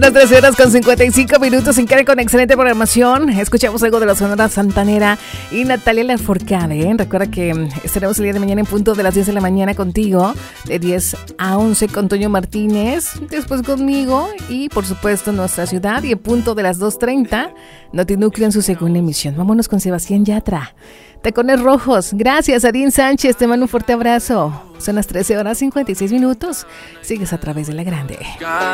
Las 13 horas con 55 minutos en Care con excelente programación. Escuchamos algo de la Sonora Santanera y Natalia Lafourcade. Recuerda que estaremos el día de mañana en punto de las 10 de la mañana contigo, de 10 a 11 con Toño Martínez, después conmigo y por supuesto Nuestra Ciudad, y en punto de las 2:30 Notinúcleo en su segunda emisión. Vámonos con Sebastián Yatra. Tacones Rojos. Gracias, Adín Sánchez. Te mando un fuerte abrazo. Son las 13 horas 56 minutos. Sigues a través de La Grande.